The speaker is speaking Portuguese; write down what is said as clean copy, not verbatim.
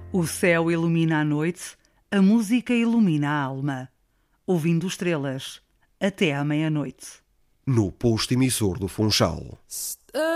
O céu ilumina a noite, a música ilumina a alma. Ouvindo estrelas, até à meia-noite. No posto emissor do Funchal.